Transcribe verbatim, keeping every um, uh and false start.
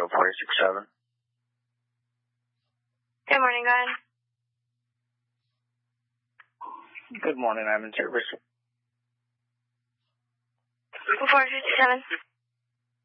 show four eight six seven. Good morning, go ahead. Good morning, I'm in service. four six seven.